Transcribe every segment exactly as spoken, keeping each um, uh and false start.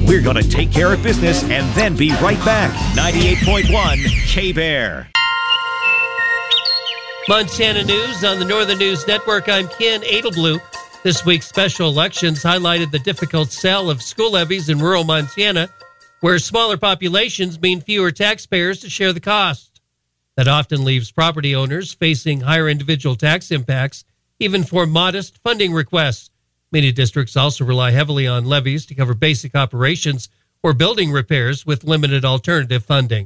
We're going to take care of business and then be right back. ninety-eight point one K-Bear. Montana News on the Northern News Network. I'm Ken Adelblue. This week's special elections highlighted the difficult sell of school levies in rural Montana, where smaller populations mean fewer taxpayers to share the cost. That often leaves property owners facing higher individual tax impacts, even for modest funding requests. Many districts also rely heavily on levies to cover basic operations or building repairs with limited alternative funding.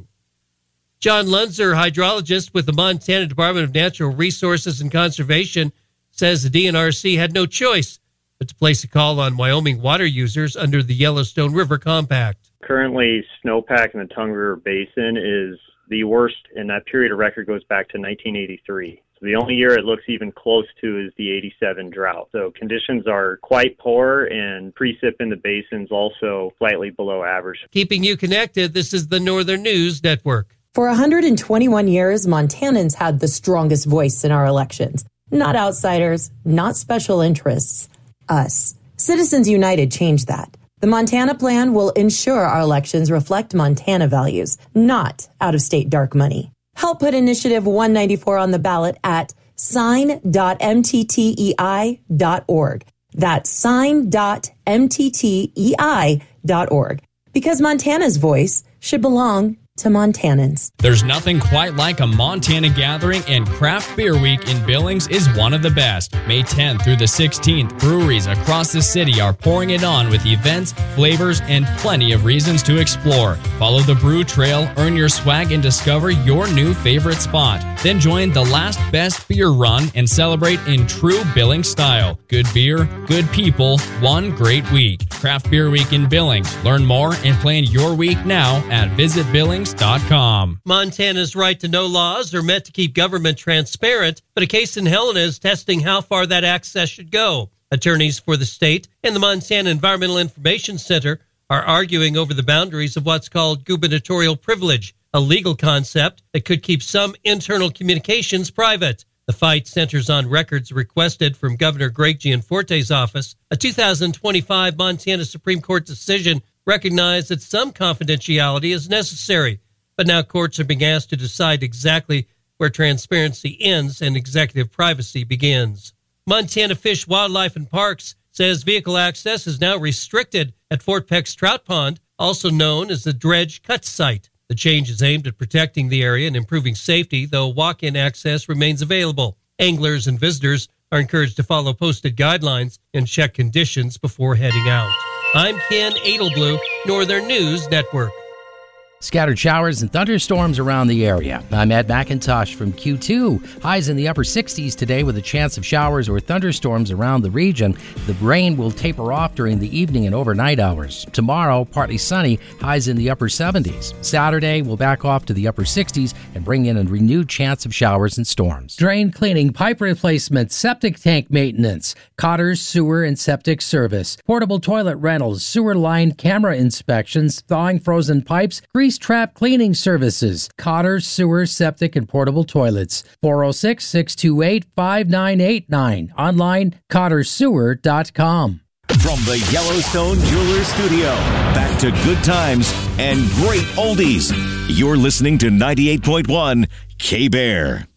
John Lunzer, hydrologist with the Montana Department of Natural Resources and Conservation, says the D N R C had no choice but to place a call on Wyoming water users under the Yellowstone River Compact. Currently, snowpack in the Tongue River Basin is the worst, and that period of record goes back to nineteen eighty-three. So the only year it looks even close to is the eighty-seven drought. So conditions are quite poor, and precip in the basin's also slightly below average. Keeping you connected, this is the Northern News Network. For one hundred twenty-one years, Montanans had the strongest voice in our elections. Not outsiders, not special interests, us. Citizens United changed that. The Montana Plan will ensure our elections reflect Montana values, not out-of-state dark money. Help put Initiative one ninety-four on the ballot at sign dot m t t e i dot org. That's sign dot m t t e i dot org. Because Montana's voice should belong to Montanans. There's nothing quite like a Montana gathering, and Craft Beer Week in Billings is one of the best. May tenth through the sixteenth, breweries across the city are pouring it on with events, flavors, and plenty of reasons to explore. Follow the brew trail, earn your swag, and discover your new favorite spot. Then join the last best beer run and celebrate in true Billings style. Good beer, good people, one great week. Craft Beer Week in Billings. Learn more and plan your week now at visit billings dot com. Montana's right to know laws are meant to keep government transparent, but a case in Helena is testing how far that access should go. Attorneys for the state and the Montana Environmental Information Center are arguing over the boundaries of what's called gubernatorial privilege, a legal concept that could keep some internal communications private. The fight centers on records requested from Governor Greg Gianforte's office. A two thousand twenty-five Montana Supreme Court decision recognized that some confidentiality is necessary, but now courts are being asked to decide exactly where transparency ends and executive privacy begins. Montana Fish, Wildlife and Parks says vehicle access is now restricted at Fort Peck's Trout Pond, also known as the Dredge Cut Site. The change is aimed at protecting the area and improving safety, though walk-in access remains available. Anglers and visitors are encouraged to follow posted guidelines and check conditions before heading out. I'm Ken Adelblue, Northern News Network. Scattered showers and thunderstorms around the area. I'm Ed McIntosh from Q two. Highs in the upper sixties today with a chance of showers or thunderstorms around the region. The rain will taper off during the evening and overnight hours. Tomorrow, partly sunny, highs in the upper seventies. Saturday will back off to the upper sixties and bring in a renewed chance of showers and storms. Drain cleaning, pipe replacement, septic tank maintenance, Cotter's sewer and septic service, portable toilet rentals, sewer line camera inspections, thawing frozen pipes, grease trap cleaning services, Cotter Sewer, Septic, and Portable Toilets. four oh six, six two eight, five nine eight nine. Online, cotter sewer dot com. From the Yellowstone Jewelers Studio, back to good times and great oldies. You're listening to ninety-eight point one K-Bear.